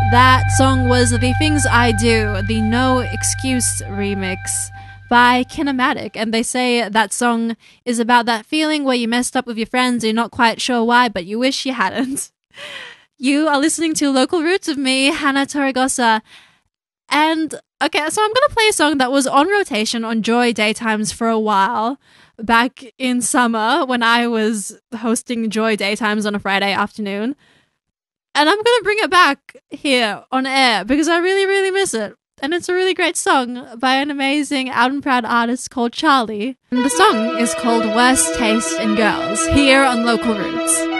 That song was The Things I Do, the No Excuse remix by Kinematic. And they say that song is about that feeling where you messed up with your friends, you're not quite sure why, but you wish you hadn't. You are listening to Local Roots with me, Hannah Torregosa. And, okay, so I'm going to play a song that was on rotation on Joy Daytimes for a while, back in summer when I was hosting Joy Daytimes on a Friday afternoon. And I'm going to bring it back here on air because I really, really miss it. And it's a really great song by an amazing out and proud artist called Charlie. And the song is called Worst Taste in Girls, here on Local Roots.